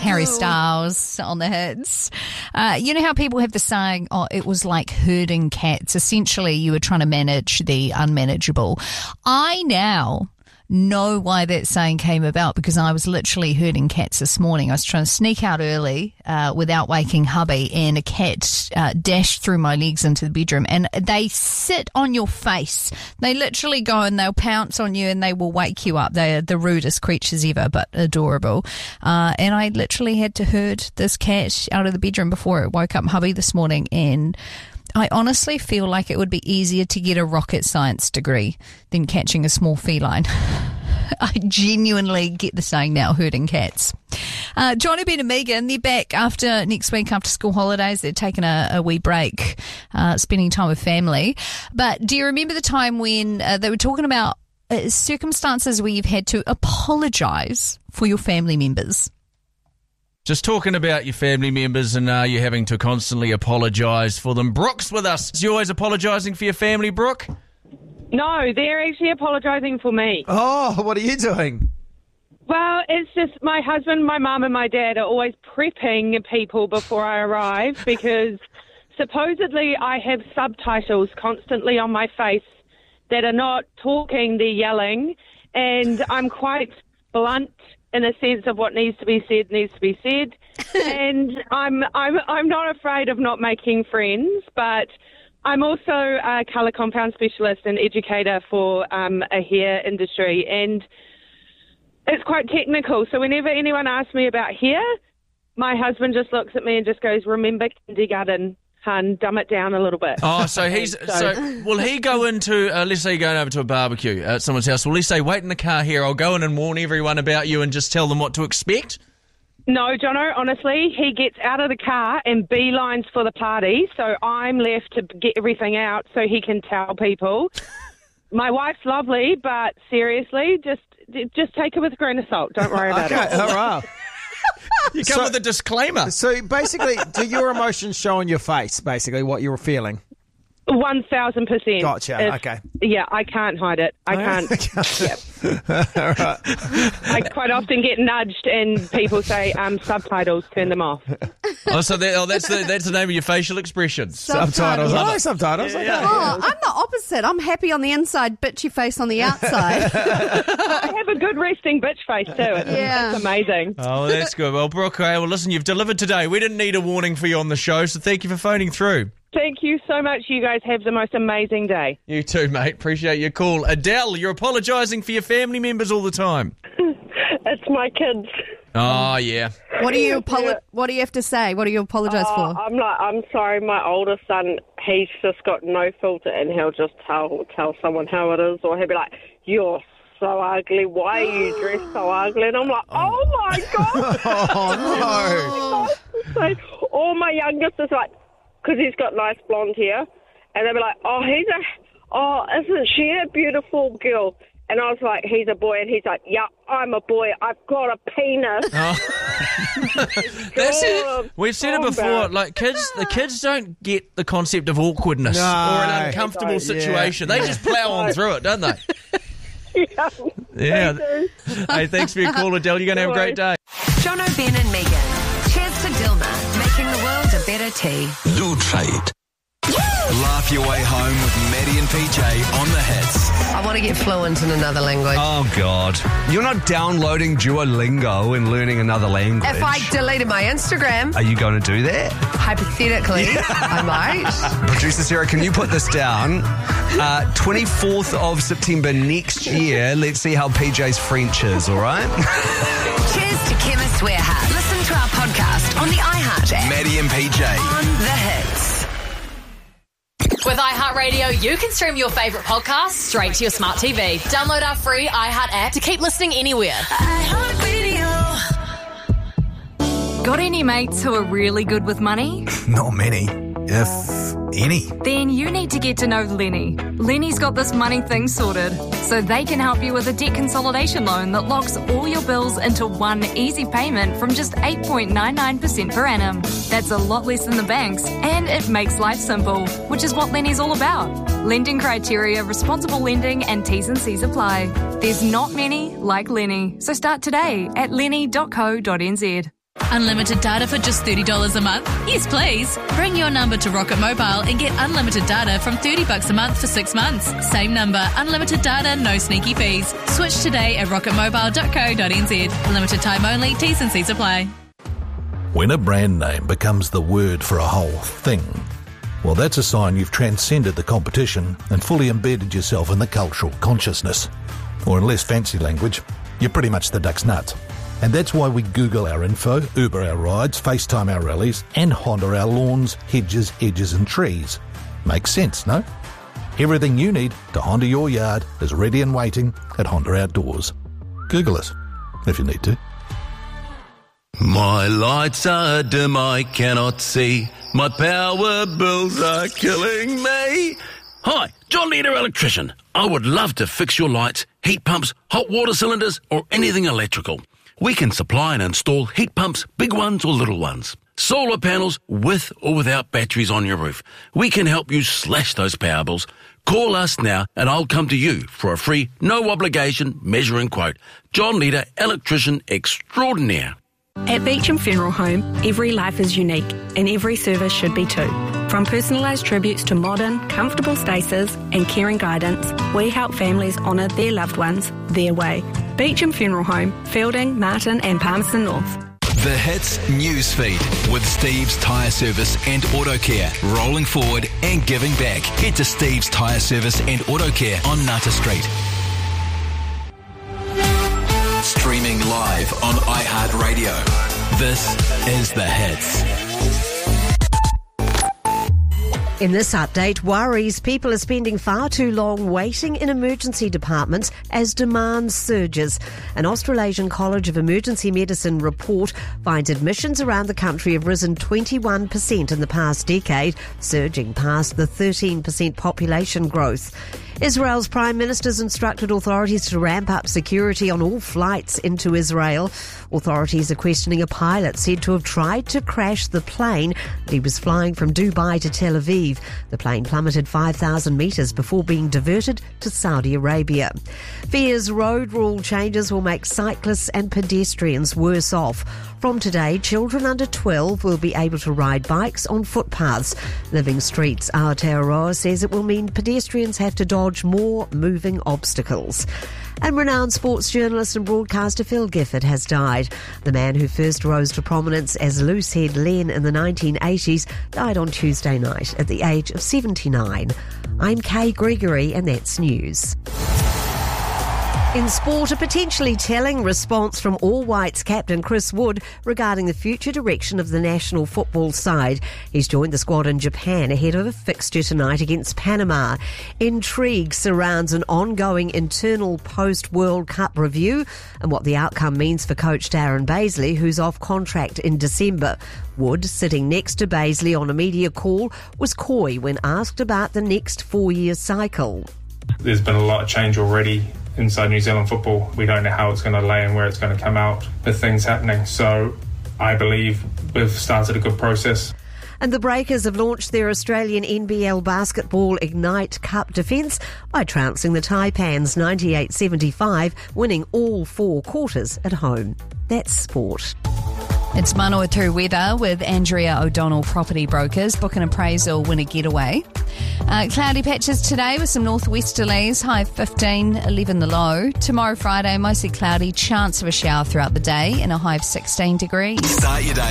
Harry Styles on the hits. You know how people have the saying, it was like herding cats. Essentially, you were trying to manage the unmanageable. I now know why that saying came about, because I was literally herding cats this morning. I was trying to sneak out early without waking hubby, and a cat dashed through my legs into the bedroom, and they sit on your face. They literally go and they'll pounce on you and they will wake you up. They're the rudest creatures ever, but adorable. And I literally had to herd this cat out of the bedroom before it woke up hubby this morning, and I honestly feel like it would be easier to get a rocket science degree than catching a small feline. I genuinely get the saying now, herding cats. Johnny, Ben and Megan, they're back after next week after school holidays. They're taking a wee break, spending time with family. But do you remember the time when they were talking about circumstances where you've had to apologise for your family members? Just talking about your family members and you having to constantly apologise for them. Brooke's with us. Is you always apologising for your family, Brooke? No, they're actually apologising for me. Oh, what are you doing? Well, it's just my husband, my mum and my dad are always prepping people before I arrive because supposedly I have subtitles constantly on my face that are not talking, they're yelling, and I'm quite blunt in a sense of what needs to be said, and I'm not afraid of not making friends, but I'm also a colour compound specialist and educator for a hair industry, and it's quite technical. So whenever anyone asks me about hair, my husband just looks at me and just goes, "Remember kindergarten, hun, dumb it down a little bit." Oh, so will he go into, let's say you're going over to a barbecue at someone's house, will he say, "Wait in the car here, I'll go in and warn everyone about you," and just tell them what to expect? No, Jono, honestly, he gets out of the car and beelines for the party, so I'm left to get everything out so he can tell people. My wife's lovely, but seriously, just take it with a grain of salt. Don't worry about it. All right. You come with a disclaimer. So basically, do your emotions show on your face, basically, what you're feeling? 1,000%. Gotcha, okay. Yeah, I can't hide it. I can't. Yep. All right. I quite often get nudged and people say, subtitles, turn them off. That's the name of your facial expressions. Subtitles. Oh, subtitles. Okay. Oh, I'm the opposite. I'm happy on the inside, bitchy face on the outside. I have a good resting bitch face too. It's amazing. Oh, that's good. Well, Brooke, well, listen, you've delivered today. We didn't need a warning for you on the show, so thank you for phoning through. Thank you so much. You guys have the most amazing day. You too, mate. Appreciate your call. Adele, you're apologising for your family members all the time. It's my kids. Oh, yeah. What do you have to say? What do you apologise for? I'm sorry, my older son, he's just got no filter and he'll just tell someone how it is, or he'll be like, "You're so ugly. Why are you dressed so ugly?" And I'm like, "Oh my God." Oh, no. So, or my youngest is like, because he's got nice blonde hair, and they'll be like, isn't she a beautiful girl? And I was like, he's a boy, and he's like, yeah, I'm a boy, I've got a penis. Oh. That's it. We've said it before, like the kids don't get the concept of awkwardness or an uncomfortable situation. They just plough on through it, don't they? Yeah. Hey, thanks for your call, Adele. You're going to have a great day. Jono, Ben and Megan. Cheers to Dilma, making the world a better tea. Loo Trade. Laugh your way home with Maddie and PJ on the hits. I want to get fluent in another language. Oh, God. You're not downloading Duolingo and learning another language. If I deleted my Instagram... Are you going to do that? Hypothetically, I might. Producer Sarah, can you put this down? 24th of September next year. Let's see how PJ's French is, all right? Cheers to Chemist Warehouse. Listen to our podcast on the iHeart app. Maddie and PJ. On the hits. With iHeartRadio, you can stream your favourite podcasts straight to your smart TV. Download our free iHeart app to keep listening anywhere. iHeartRadio. Got any mates who are really good with money? Not many, if any. Then you need to get to know Lenny. Lenny's got this money thing sorted, so they can help you with a debt consolidation loan that locks all your bills into one easy payment from just 8.99% per annum. That's a lot less than the banks, and it makes life simple, which is what Lenny's all about. Lending criteria, responsible lending, and T's and C's apply. There's not many like Lenny, so start today at lenny.co.nz. Unlimited data for just $30 a month? Yes, please. Bring your number to Rocket Mobile and get unlimited data from $30 a month for 6 months. Same number, unlimited data, no sneaky fees. Switch today at rocketmobile.co.nz. Limited time only, T's and C's apply. When a brand name becomes the word for a whole thing, well, that's a sign you've transcended the competition and fully embedded yourself in the cultural consciousness. Or in less fancy language, you're pretty much the duck's nut. And that's why we Google our info, Uber our rides, FaceTime our rallies, and Honda our lawns, hedges, edges and trees. Makes sense, no? Everything you need to Honda your yard is ready and waiting at Honda Outdoors. Google us, if you need to. My lights are dim, I cannot see. My power bills are killing me. Hi, John Leader Electrician. I would love to fix your lights, heat pumps, hot water cylinders, or anything electrical. We can supply and install heat pumps, big ones or little ones. Solar panels with or without batteries on your roof. We can help you slash those power bills. Call us now and I'll come to you for a free, no obligation measuring quote. John Leader Electrician Extraordinaire. At Beecham Funeral Home, every life is unique and every service should be too. From personalised tributes to modern, comfortable spaces and caring guidance, we help families honour their loved ones their way. Beecham Funeral Home, Fielding, Martin and Palmerston North. The Hits Newsfeed with Steve's Tyre Service and Auto Care. Rolling forward and giving back. Head to Steve's Tyre Service and Auto Care on Nata Street. Streaming live on iHeartRadio. This is The Hits. In this update, worries people are spending far too long waiting in emergency departments as demand surges. An Australasian College of Emergency Medicine report finds admissions around the country have risen 21% in the past decade, surging past the 13% population growth. Israel's Prime Minister's instructed authorities to ramp up security on all flights into Israel. Authorities are questioning a pilot said to have tried to crash the plane that he was flying from Dubai to Tel Aviv. The plane plummeted 5,000 metres before being diverted to Saudi Arabia. Fear's road rule changes will make cyclists and pedestrians worse off. From today, children under 12 will be able to ride bikes on footpaths. Living Streets Aotearoa says it will mean pedestrians have to dodge more moving obstacles. And renowned sports journalist and broadcaster Phil Gifford has died. The man who first rose to prominence as Loosehead Len in the 1980s died on Tuesday night at the age of 79. I'm Kay Gregory and that's news. In sport, a potentially telling response from All Whites captain Chris Wood regarding the future direction of the national football side. He's joined the squad in Japan ahead of a fixture tonight against Panama. Intrigue surrounds an ongoing internal post-World Cup review and what the outcome means for coach Darren Bazley, who's off contract in December. Wood, sitting next to Bazley on a media call, was coy when asked about the next 4-year cycle. There's been a lot of change already inside New Zealand football. We don't know how it's going to lay and where it's going to come out with things happening. So I believe we've started a good process. And the Breakers have launched their Australian NBL Basketball Ignite Cup defence by trouncing the Taipans 98-75, winning all 4 quarters at home. That's sport. It's Manawatu weather with Andrea O'Donnell Property Brokers. Book an appraisal, win a getaway. Cloudy patches today with some northwesterlies, high 15, 11 the low. Tomorrow, Friday, mostly cloudy, chance of a shower throughout the day and a high of 16 degrees. Start your day